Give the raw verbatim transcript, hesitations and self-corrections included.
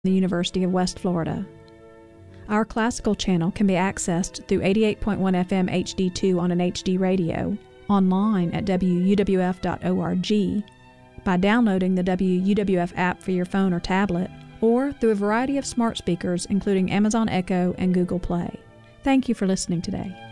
the University of West Florida. Our classical channel can be accessed through eighty-eight point one F M H D two on an H D radio, online at W U W F dot org, by downloading the W U W F app for your phone or tablet, or through a variety of smart speakers including Amazon Echo and Google Play. Thank you for listening today.